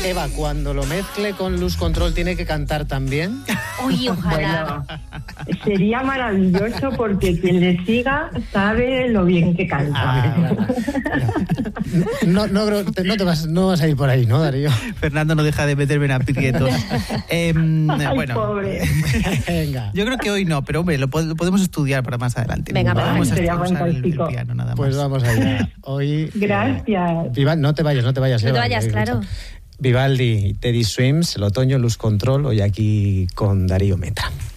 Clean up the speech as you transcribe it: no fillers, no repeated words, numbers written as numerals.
Eva, cuando lo mezcle con Luz Control, ¿tiene que cantar también? Uy, ojalá. Bueno, sería maravilloso porque quien le siga sabe lo bien que canta. No vas a ir por ahí, ¿no, Darío? Fernando no deja de meterme en aprietos. Bueno, pobre. Venga. Yo creo que hoy no, pero hombre, lo podemos estudiar para más adelante. Venga, vamos a sería usar el fantástico. piano nada más. Pues vamos allá. Hoy. Gracias. No te vayas. No te Eva, vayas, claro. Vivaldi y Teddy Swims, el otoño, Luz Control, hoy aquí con Darío Metra.